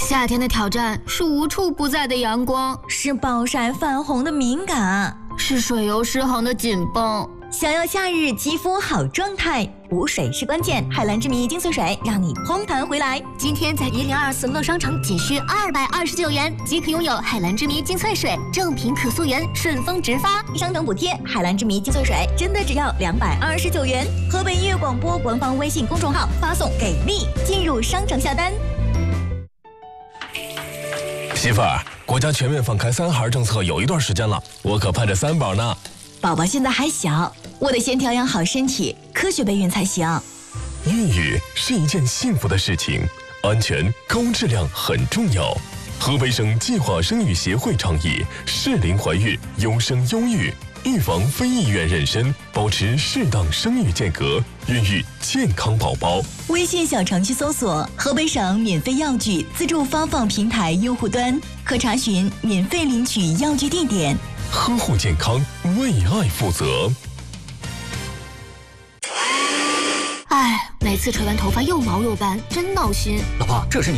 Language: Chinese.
夏天的挑战是无处不在的阳光， 是暴晒泛红的敏感， 是水油失衡的紧绷。 想要夏日肌肤好状态，补水是关键。海蓝之谜精粹水让你嘭弹回来。 今天在102思乐商城仅需229元即可拥有海蓝之谜精粹水，正品可溯源，顺丰直发， 商城补贴。海蓝之谜精粹水真的只要229元。河北音乐广播官方微信公众号发送给力进入商城下单。 媳妇儿，国家全面放开3孩政策有一段时间了，我可盼着3宝呢。 宝宝现在还小，我得先调养好身体，科学备孕才行。 孕育是一件幸福的事情，安全高质量很重要。河北省计划生育协会倡议适龄怀孕，优生优育，预防非意愿妊娠，保持适当生育间隔，孕育健康宝宝。 微信小程序搜索河北省免费药具自助发放平台用户端，可查询免费领取药具地点。 呵护健康，为爱负责。 哎，每次吹完头发又毛又干，真闹心。 老婆，这是你